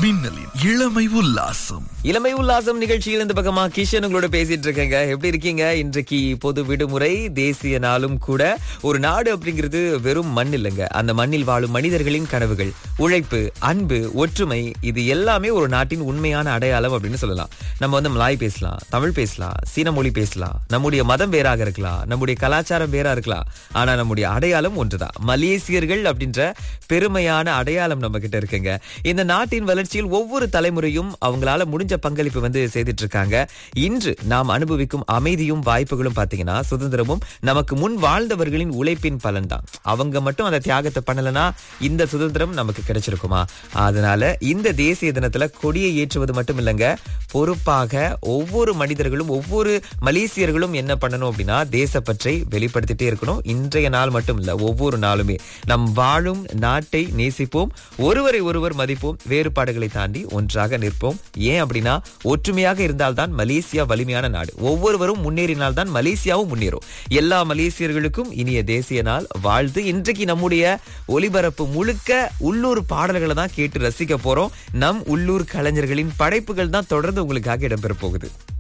மின்னலின் இளமை உல்லாசம். இளமை உல்லாசம் நிகழ்ச்சியில் இந்த பக்கமா கிஷன் உங்களோட பேசிட்டு இருக்கேங்க. எப்படி இருக்கீங்க? இன்றைக்கு பொது விடுமுறை, தேசிய நாளும் கூட. ஒரு நாடு அப்படிங்கிறது வெறும் மண் இல்லைங்க. அந்த மண்ணில் வாழும் மனிதர்களின் கனவுகள், உழைப்பு, அன்பு, ஒற்றுமை, இது எல்லாமே ஒரு நாட்டின் உண்மையான அடையாளம் அப்படின்னு சொல்லலாம். நம்ம மலாய் பேசலாம், தமிழ் பேசலாம், சீன மொழி பேசலாம், நம்முடைய மதம் வேறாக இருக்கலாம், நம்முடைய கலாச்சாரம் வேறா இருக்கலாம், ஆனா நம்முடைய அடையாளம் ஒன்றுதான். மலேசியர்கள் அப்படின்ற பெருமையான அடையாளம் நம்ம கிட்ட இருக்குங்க. இந்த நாட்டின் வளர்ச்சியில் ஒவ்வொரு தலைமுறையும் அவங்களால முடிஞ்ச பங்களிப்பு செய்துட்டு இருக்காங்க. இன்று நாம் அனுபவிக்கும் அமைதியும் வாய்ப்புகளும் பாத்தீங்கன்னா, சுதந்திரமும் நமக்கு முன் வாழ்ந்தவர்களின் உழைப்பின் பலன் தான். அவங்க மட்டும் அந்த தியாகத்தை பண்ணலனா இந்த சுதந்திரம் நமக்கு கிடைச்சிருக்குமா? அதனால இந்த தேசிய தினத்துல கொடியை ஏற்றுவது மட்டும் இல்லைங்க, பொறுப்பாக ஒவ்வொரு மனிதர்களும், ஒவ்வொரு மலேசியர்களும் என்ன பண்ணணும் அப்படின்னா, தேசப்பற்றை வெளிப்படுத்திட்டே இருக்கணும். இன்றைய நாள் மட்டும் இல்ல, ஒவ்வொரு நாளுமே நம் வாழும் நாட்டை நேசிப்போம், ஒருவரை ஒருவர் மதிப்போம், வேறுபாடுகளை தாண்டி ஒன்றாக நிற்போம். ஏன் அப்படின்னா, ஒற்றுமையாக இருந்தால்தான் மலேசியா வலிமையான நாடு. ஒவ்வொருவரும் முன்னேறினால்தான் மலேசியாவும் முன்னேறும். எல்லா மலேசியர்களுக்கும் இனிய தேசிய நாள் வாழ்த்து. இன்றைக்கு நம்முடைய ஒலிபரப்பு முழுக்க உள்ளூர் பாடல்களை தான் கேட்டு ரசிக்க போறோம். நம் உள்ளூர் கலைஞர்களின் படைப்புகள் தான் தொடர்ந்து உங்களுக்காக இடம்பெற போகுது.